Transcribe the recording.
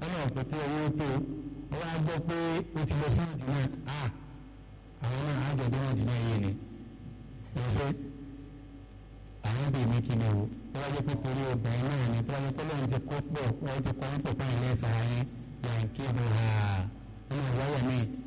ọ̀nà ọ̀pọ̀ kí owó tó ó wá gbọ́ pé ó ti lọ sí Mẹdínà àwọn náà àjọ̀dún Mẹdínà yìí ni ẹ̀ṣẹ́ àwọn bèè ní kí ni o tó wájú pé torí obìnrin náà ni tó wájú pé lóun ti kó pọ̀ wọ́n ti kọ́ ń pọ̀ fún ilé ìfara yẹn yàǹkì bò ha nínú ìwáyà míì